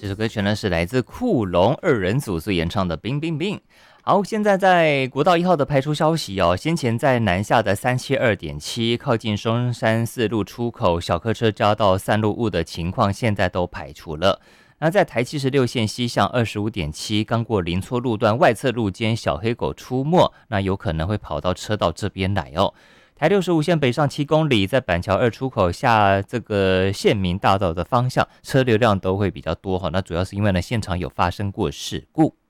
这首歌曲呢是来自酷龙二人组所演唱的《冰冰冰》。好，现在在国道1号的排除消息哦，先前在南下的372.7靠近松山4路出口小客车遭到散落物的情况，现在都排除了。那在台76线西向25.7，刚过林错路段外侧路肩小黑狗出没，那有可能会跑到车道这边来哦。台65线北上7公里，在板桥2出口下这个县民大道的方向，车流量都会比较多哈。那主要是因为呢，现场有发生过事故。